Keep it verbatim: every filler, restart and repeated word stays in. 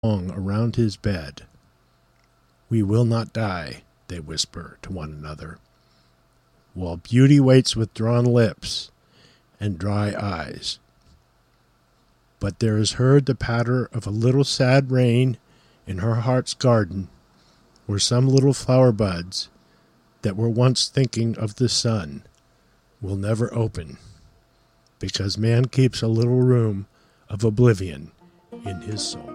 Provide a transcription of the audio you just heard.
long around his bed. We will not die, they whisper to one another, while beauty waits with drawn lips and dry eyes. But there is heard the patter of a little sad rain in her heart's garden, where some little flower buds that were once thinking of the sun will never open, because man keeps a little room of oblivion in his soul.